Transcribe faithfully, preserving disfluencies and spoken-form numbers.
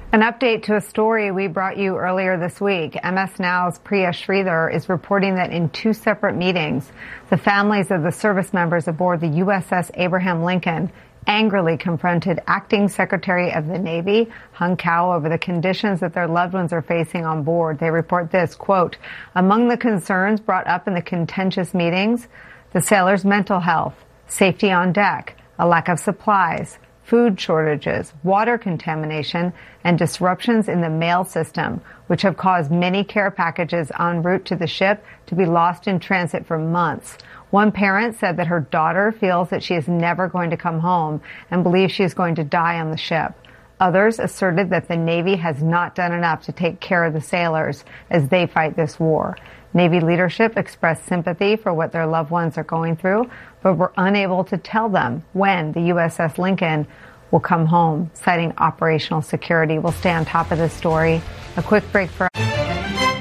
An update to a story we brought you earlier this week. M S Now's Priya Sridhar is reporting that in two separate meetings, the families of the service members aboard the U S S Abraham Lincoln angrily confronted Acting Secretary of the Navy, Hung Kao, over the conditions that their loved ones are facing on board. They report this, quote, among the concerns brought up in the contentious meetings, the sailors' mental health, safety on deck, a lack of supplies, food shortages, water contamination, and disruptions in the mail system, which have caused many care packages en route to the ship to be lost in transit for months. One parent said that her daughter feels that she is never going to come home and believes she is going to die on the ship. Others asserted that the Navy has not done enough to take care of the sailors as they fight this war. Navy leadership expressed sympathy for what their loved ones are going through, but were unable to tell them when the U S S Lincoln will come home, citing operational security. We'll stay on top of this story. A quick break for